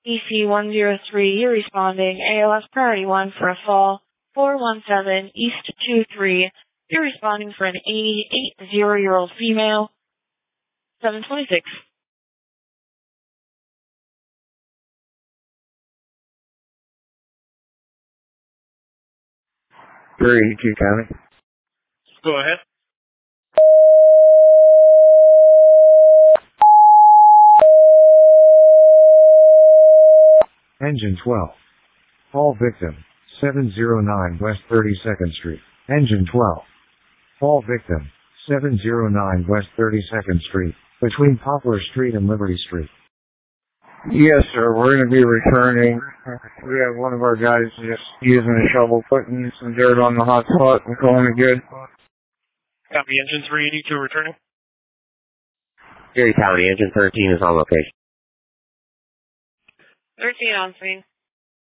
EC103, you're responding. ALS priority 1 for a fall. 417 East 23. You're responding for an 80-year-old female. 726. 382 County. Go ahead. Engine 12. Fall victim, 709 West 32nd Street. Engine 12. Fall victim, 709 West 32nd Street, between Poplar Street and Liberty Street. Yes, sir. We're going to be returning. We have one of our guys just using a shovel, putting some dirt on the hot spot and calling it good. Copy, Engine 382 returning. Erie County, Engine 13 is on location. 13 on scene.